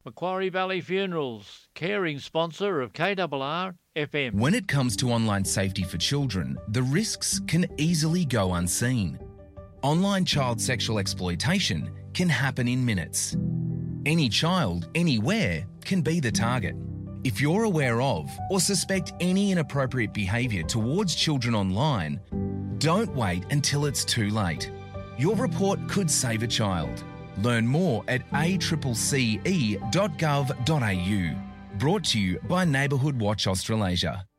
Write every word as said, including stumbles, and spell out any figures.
Macquarie Valley Funerals, caring sponsor of K R R F M. When it comes to online safety for children, the risks can easily go unseen. Online child sexual exploitation can happen in minutes. Any child, anywhere, can be the target. If you're aware of or suspect any inappropriate behaviour towards children online, don't wait until it's too late. Your report could save a child. Learn more at a c c c e dot gov dot a u. Brought to you by Neighbourhood Watch Australasia.